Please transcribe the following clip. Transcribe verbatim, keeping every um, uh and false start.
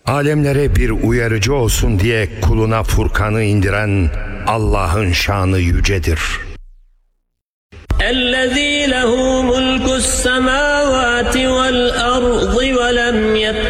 Alemlere bir uyarıcı olsun diye kuluna Furkan'ı indiren Allah'ın şanı yücedir. اَلَّذ۪ي لَهُ مُلْكُ السَّمَاوَاتِ وَالْأَرْضِ وَلَمْ يَتَّخِذْ